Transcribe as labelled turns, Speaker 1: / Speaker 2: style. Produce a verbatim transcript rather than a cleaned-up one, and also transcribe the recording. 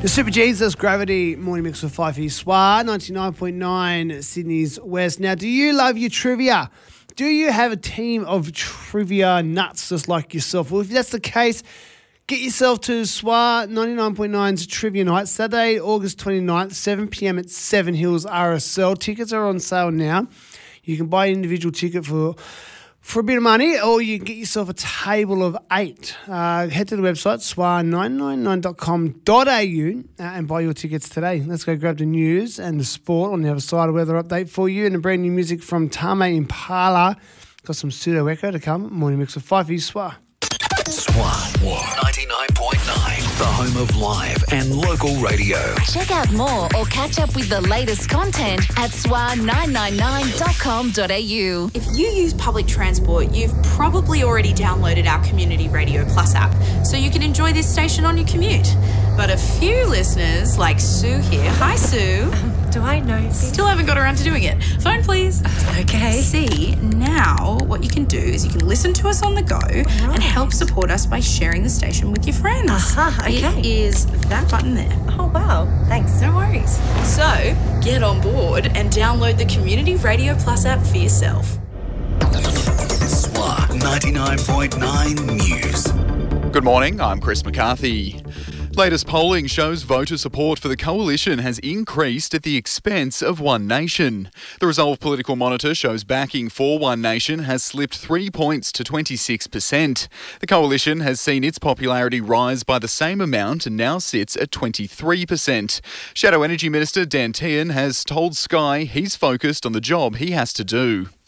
Speaker 1: The Super Jesus Gravity Morning Mix with Fifey Swar, ninety-nine point nine Sydney's West. Now, do you love your trivia? Do you have a team of trivia nuts just like yourself? Well, if that's the case, get yourself to Swar ninety-nine point nine's Trivia Night, Saturday, August twenty-ninth, seven p.m. at Seven Hills R S L. Tickets are on sale now. You can buy an individual ticket for... for a bit of money, or you can get yourself a table of eight. Uh, head to the website, swar nine nine nine dot com dot a u, uh, and buy your tickets today. Let's go grab the news and the sport on the other side. A weather update for you and a brand new music from Tame Impala. Got some pseudo echo to come. Morning Mix with Fifey Swar.
Speaker 2: Swar ninety-nine point nine, the home of live and local radio.
Speaker 3: Check out more or catch up with the latest content at swar nine nine nine dot com dot a u.
Speaker 4: If you use public transport, you've probably already downloaded our Community Radio Plus app, so you can enjoy this station on your commute. But a few listeners, like Sue here, hi Sue,
Speaker 5: Um, do I know?
Speaker 4: still haven't got around to doing it. Phone please.
Speaker 5: Okay.
Speaker 4: See, now what you can do is you can listen to us on the go and help support us by sharing the station with your friends.
Speaker 5: Aha, okay.
Speaker 4: It is that button there.
Speaker 5: Oh, wow. Thanks.
Speaker 4: No worries. So, get on board and download the Community Radio Plus app for yourself.
Speaker 2: Swar ninety-nine point nine News.
Speaker 6: Good morning, I'm Chris McCarthy. Latest polling shows voter support for the coalition has increased at the expense of One Nation. The Resolve Political Monitor shows backing for One Nation has slipped three points to twenty-six percent. The coalition has seen its popularity rise by the same amount and now sits at twenty-three percent. Shadow Energy Minister Dan Tehan has told Sky he's focused on the job he has to do.